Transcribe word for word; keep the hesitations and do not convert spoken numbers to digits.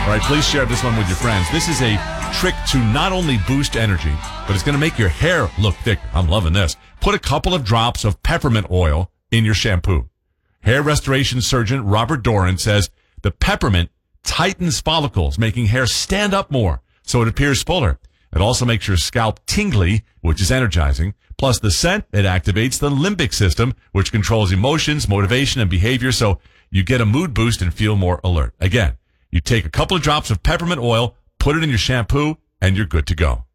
All right, please share this one with your friends. This is a trick to not only boost energy, but it's going to make your hair look thicker. I'm loving this. Put a couple of drops of peppermint oil in your shampoo. Hair restoration surgeon Robert Doran says the peppermint tightens follicles, making hair stand up more so it appears fuller. It also makes your scalp tingly, which is energizing. Plus the scent, it activates the limbic system, which controls emotions, motivation, and behavior, so you get a mood boost and feel more alert. Again, you take a couple of drops of peppermint oil, put it in your shampoo, and you're good to go.